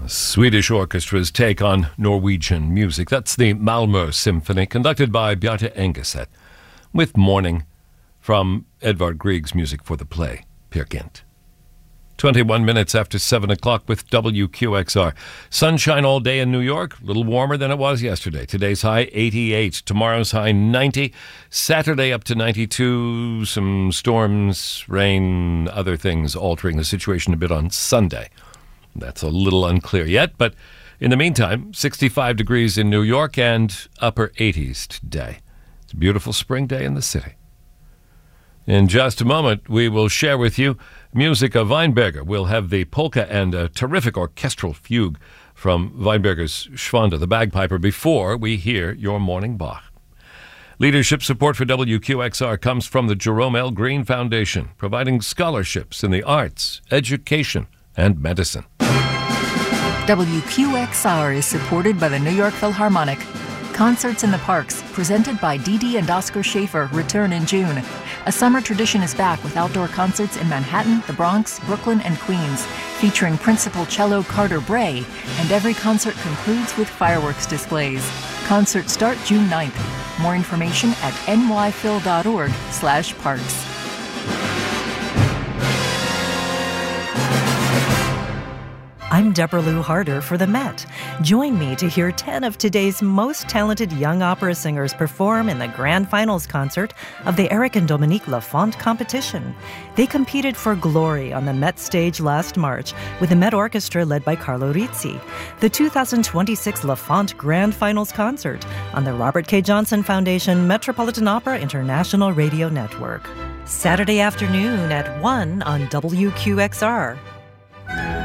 Swedish orchestra's take on Norwegian music. That's the Malmö Symphony, conducted by Bjarte Engeset, with Morning from Edvard Grieg's music for the play, Peer Gynt. 21 minutes after 7 o'clock with WQXR. Sunshine all day in New York, a little warmer than it was yesterday. Today's high 88, tomorrow's high 90, Saturday up to 92, some storms, rain, other things altering the situation a bit on Sunday. That's a little unclear yet, but in the meantime, 65 degrees in New York and upper 80s today. It's a beautiful spring day in the city. In just a moment, we will share with you music of Weinberger. We'll have the polka and a terrific orchestral fugue from Weinberger's Schwanda, the bagpiper, before we hear your morning Bach. Leadership support for WQXR comes from the Jerome L. Green Foundation, providing scholarships in the arts, education, and medicine. WQXR is supported by the New York Philharmonic. Concerts in the Parks, presented by Dee Dee and Oscar Schaefer, return in June. A summer tradition is back with outdoor concerts in Manhattan, the Bronx, Brooklyn, and Queens, featuring principal cello Carter Bray, and every concert concludes with fireworks displays. Concerts start June 9th. More information at nyphil.org/parks. I'm Deborah Lou Harder for the Met. Join me to hear 10 of today's most talented young opera singers perform in the grand finals concert of the Eric and Dominique Lafont competition. They competed for glory on the Met stage last March with the Met Orchestra led by Carlo Rizzi. The 2026 Lafont Grand Finals concert on the Robert K. Johnson Foundation Metropolitan Opera International Radio Network. Saturday afternoon at 1 on WQXR.